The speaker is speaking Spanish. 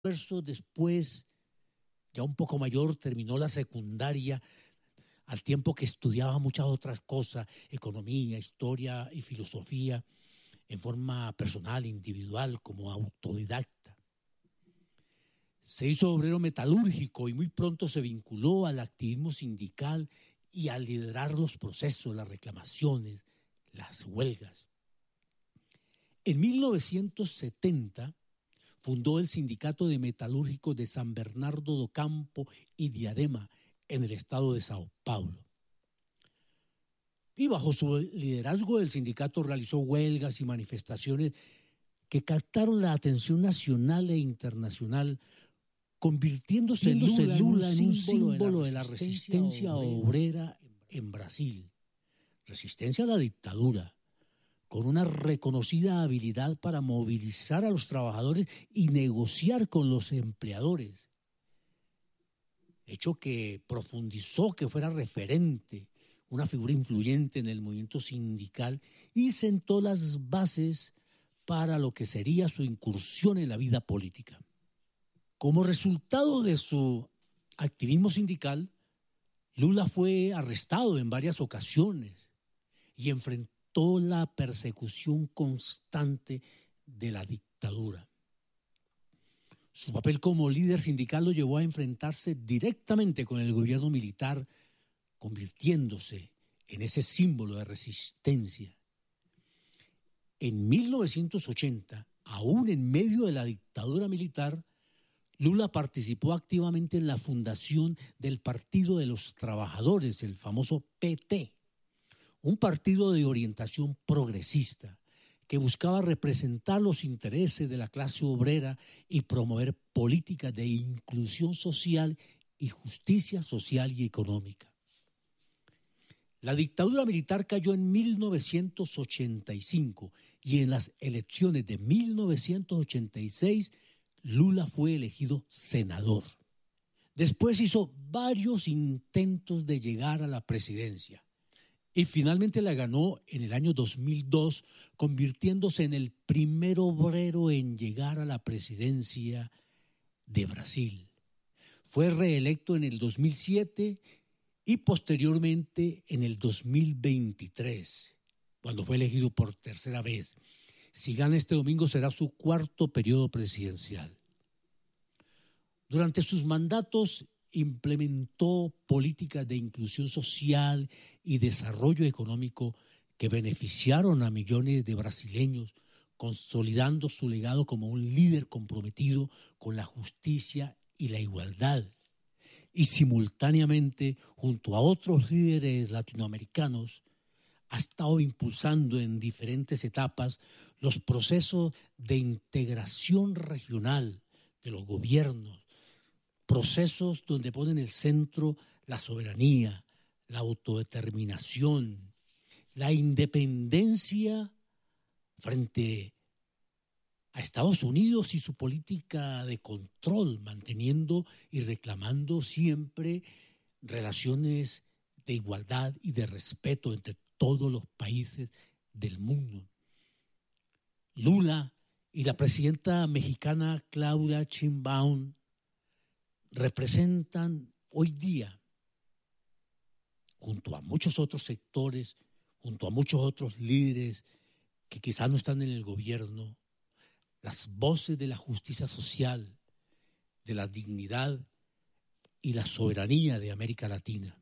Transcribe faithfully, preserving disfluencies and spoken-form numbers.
esfuerzo después, ya un poco mayor, terminó la secundaria, al tiempo que estudiaba muchas otras cosas, economía, historia y filosofía, en forma personal, individual, como autodidacta. Se hizo obrero metalúrgico y muy pronto se vinculó al activismo sindical y a liderar los procesos, las reclamaciones, las huelgas. En mil novecientos setenta fundó el Sindicato de Metalúrgicos de San Bernardo do Campo y Diadema en el estado de Sao Paulo. Y bajo su liderazgo el sindicato realizó huelgas y manifestaciones que captaron la atención nacional e internacional, convirtiéndose Lula, Lula en un símbolo de la resistencia obrera en Brasil. Resistencia a la dictadura, con una reconocida habilidad para movilizar a los trabajadores y negociar con los empleadores. Hecho que profundizó que fuera referente, una figura influyente en el movimiento sindical y sentó las bases para lo que sería su incursión en la vida política. Como resultado de su activismo sindical, Lula fue arrestado en varias ocasiones y enfrentó la persecución constante de la dictadura. Su papel como líder sindical lo llevó a enfrentarse directamente con el gobierno militar, convirtiéndose en ese símbolo de resistencia. En mil novecientos ochenta, aún en medio de la dictadura militar, Lula participó activamente en la fundación del Partido de los Trabajadores, el famoso P T, un partido de orientación progresista que buscaba representar los intereses de la clase obrera y promover políticas de inclusión social y justicia social y económica. La dictadura militar cayó en mil novecientos ochenta y cinco y en las elecciones de mil novecientos ochenta y seis Lula fue elegido senador. Después hizo varios intentos de llegar a la presidencia y finalmente la ganó en el año dos mil dos, convirtiéndose en el primer obrero en llegar a la presidencia de Brasil. Fue reelecto en el dos mil siete y posteriormente en el dos mil veintitrés, cuando fue elegido por tercera vez. Si gana este domingo será su cuarto periodo presidencial. Durante sus mandatos implementó políticas de inclusión social y desarrollo económico que beneficiaron a millones de brasileños, consolidando su legado como un líder comprometido con la justicia y la igualdad. Y simultáneamente, junto a otros líderes latinoamericanos, ha estado impulsando en diferentes etapas los procesos de integración regional de los gobiernos, procesos donde ponen en el centro la soberanía, la autodeterminación, la independencia frente a Estados Unidos y su política de control, manteniendo y reclamando siempre relaciones de igualdad y de respeto entre todos los países del mundo. Lula y la presidenta mexicana Claudia Sheinbaum representan hoy día, junto a muchos otros sectores, junto a muchos otros líderes que quizás no están en el gobierno, las voces de la justicia social, de la dignidad y la soberanía de América Latina.